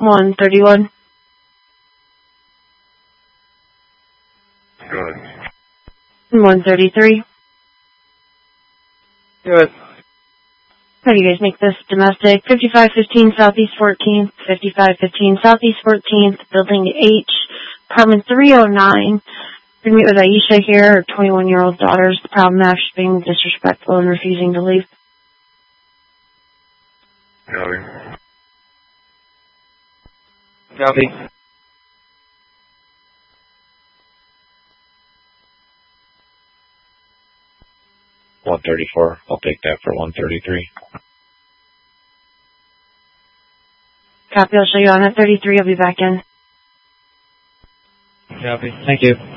131. Go ahead. 133. Go ahead. How do you guys make this domestic? 5515 Southeast 14th, 5515 Southeast 14th, Building H, Apartment 309. We meet with Aisha here, her 21-year-old daughter's the problem after she's being disrespectful and refusing to leave. Copy. Copy. 134. I'll take that for 133. Copy, I'll show you on at 33. I'll be back in. Copy. Thank you.